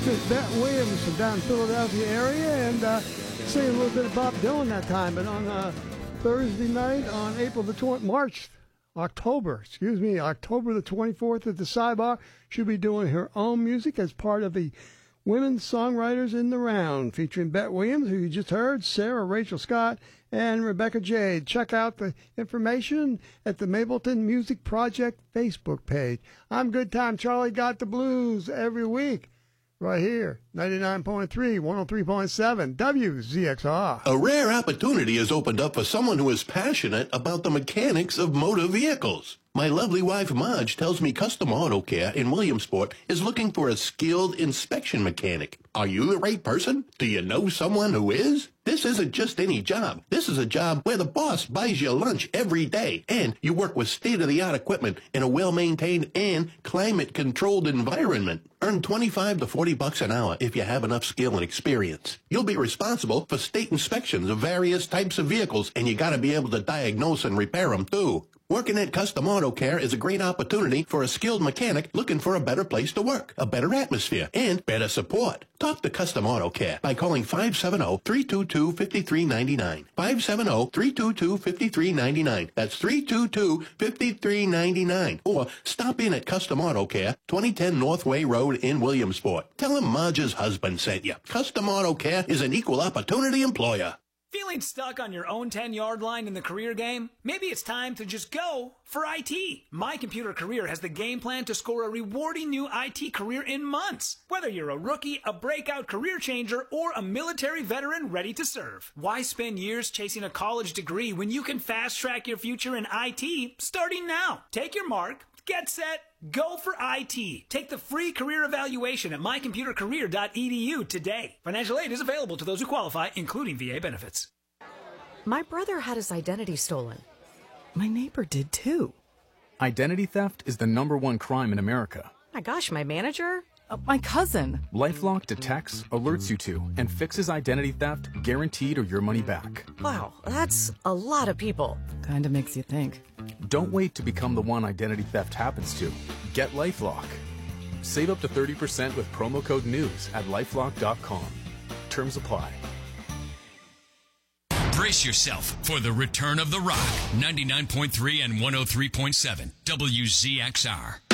Miss Bette Williams from down in Philadelphia area, and sing a little bit of Bob Dylan that time. But on Thursday night, on October the 24th at the Sidebar, she'll be doing her own music as part of the Women Songwriters in the Round, featuring Bette Williams, who you just heard, Sarah Rachel Scott, and Rebecca Jade. Check out the information at the Mapleton Music Project Facebook page. I'm Good Time Charlie, got the blues every week, right here, 99.3, 103.7, WZXR. A rare opportunity has opened up for someone who is passionate about the mechanics of motor vehicles. My lovely wife, Marge, tells me Custom Auto Care in Williamsport is looking for a skilled inspection mechanic. Are you the right person? Do you know someone who is? This isn't just any job. This is a job where the boss buys you lunch every day, and you work with state-of-the-art equipment in a well-maintained and climate-controlled environment. Earn $25 to $40 an hour if you have enough skill and experience. You'll be responsible for state inspections of various types of vehicles, and you gotta be able to diagnose and repair them, too. Working at Custom Auto Care is a great opportunity for a skilled mechanic looking for a better place to work, a better atmosphere, and better support. Talk to Custom Auto Care by calling 570-322-5399. 570-322-5399. That's 322-5399. Or stop in at Custom Auto Care, 2010 Northway Road in Williamsport. Tell him Marge's husband sent you. Custom Auto Care is an equal opportunity employer. Feeling stuck on your own 10-yard line in the career game? Maybe it's time to just go for IT. My Computer Career has the game plan to score a rewarding new IT career in months. Whether you're a rookie, a breakout career changer, or a military veteran ready to serve. Why spend years chasing a college degree when you can fast-track your future in IT starting now? Take your mark, get set, go for IT. Take the free career evaluation at mycomputercareer.edu today. Financial aid is available to those who qualify, including VA benefits. My brother had his identity stolen. My neighbor did too. Identity theft is the #1 crime in America. My gosh, my manager? My cousin. LifeLock detects, alerts you to, and fixes identity theft, guaranteed or your money back. Wow, that's a lot of people. Kinda makes you think. Don't wait to become the one identity theft happens to. Get LifeLock. Save up to 30% with promo code NEWS at LifeLock.com. Terms apply. Brace yourself for the return of the rock. 99.3 and 103.7 WZXR.